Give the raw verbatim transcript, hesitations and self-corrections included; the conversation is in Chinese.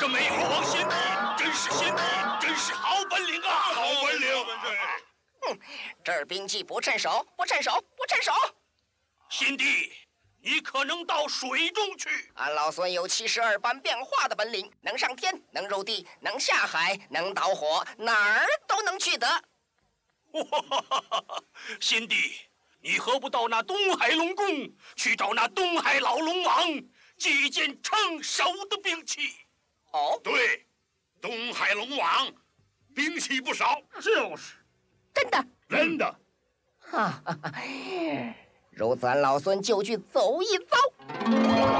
这美猴王先帝真是先帝，真是好本领啊！好本领！ 哼，这儿兵器不趁手，不趁手，不趁手。 先帝，你可能到水中去。 俺老孙有七十二般变化的本领，能上天，能入地，能下海，能导火，哪儿都能去得。 先帝，你何不到那东海龙宫去找那东海老龙王借一件趁手的兵器？ 哦， 对，东海龙王兵器不少。 就是， 真的， 真的。 哈哈哈，如此，俺老孙就去走一遭。